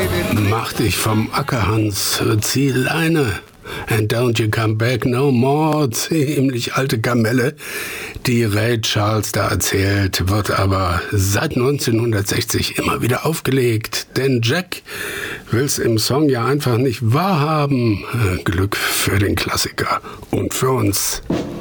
Mach dich vom Acker, Hans, zieh Leine. And don't you come back no more. Ziemlich alte Kamelle, die Ray Charles da erzählt, wird aber seit 1960 immer wieder aufgelegt. Denn Jack will's im Song ja einfach nicht wahrhaben. Glück für den Klassiker und für uns.